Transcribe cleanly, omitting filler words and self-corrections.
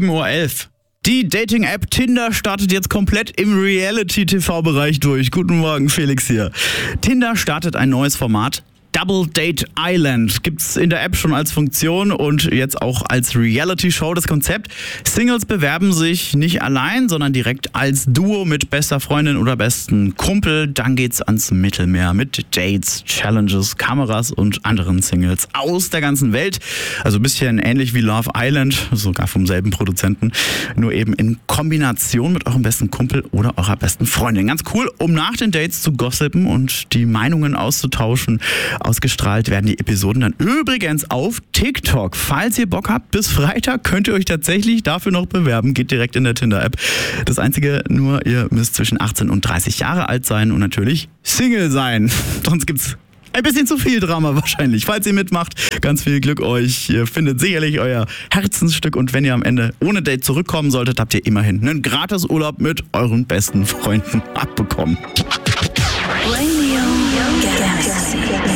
7:11 Uhr. Die Dating-App Tinder startet jetzt komplett im Reality-TV-Bereich durch. Guten Morgen, Felix hier. Tinder startet ein neues Format. Double Date Island gibt's in der App schon als Funktion und jetzt auch als Reality-Show. Das Konzept: Singles bewerben sich nicht allein, sondern direkt als Duo mit bester Freundin oder besten Kumpel. Dann geht's ans Mittelmeer mit Dates, Challenges, Kameras und anderen Singles aus der ganzen Welt. Also ein bisschen ähnlich wie Love Island, sogar vom selben Produzenten, nur eben in Kombination mit eurem besten Kumpel oder eurer besten Freundin. Ganz cool, um nach den Dates zu gossipen und die Meinungen auszutauschen. Ausgestrahlt werden die Episoden dann übrigens auf TikTok. Falls ihr Bock habt, bis Freitag könnt ihr euch tatsächlich dafür noch bewerben. Geht direkt in der Tinder-App. Das Einzige nur, ihr müsst zwischen 18 und 30 Jahre alt sein und natürlich Single sein. Sonst gibt's ein bisschen zu viel Drama wahrscheinlich. Falls ihr mitmacht, ganz viel Glück euch. Ihr findet sicherlich euer Herzensstück und wenn ihr am Ende ohne Date zurückkommen solltet, habt ihr immerhin einen Gratisurlaub mit euren besten Freunden abbekommen. Radio Galaxy.